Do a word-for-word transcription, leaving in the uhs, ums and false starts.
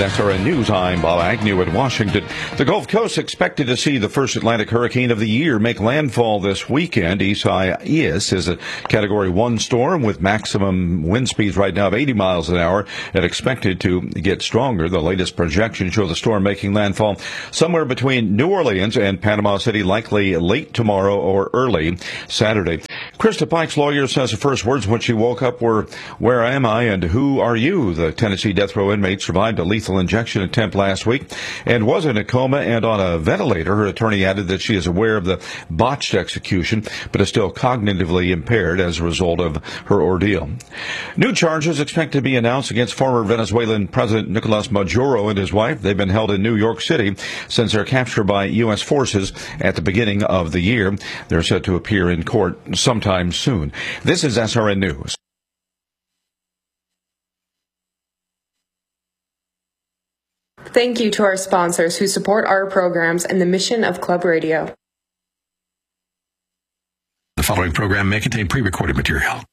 S R N News, I'm Bob Agnew in Washington. The Gulf Coast expected to see the first Atlantic hurricane of the year make landfall this weekend. Isaias is a Category one storm with maximum wind speeds right now of eighty miles an hour and expected to get stronger. The latest projections show the storm making landfall somewhere between New Orleans and Panama City, likely late tomorrow or early Saturday. Krista Pike's lawyer says the first words when she woke up were, "Where am I and who are you?" The Tennessee death row inmate survived a lethal injection attempt last week and was in a coma and on a ventilator. Her attorney added that she is aware of the botched execution, but is still cognitively impaired as a result of her ordeal. New charges expect to be announced against former Venezuelan President Nicolas Maduro and his wife. They've been held in New York City since their capture by U S forces at the beginning of the year. They're set to appear in court sometime soon. This is S R N News. Thank you to our sponsors who support our programs and the mission of Club Radio. The following program may contain pre-recorded material.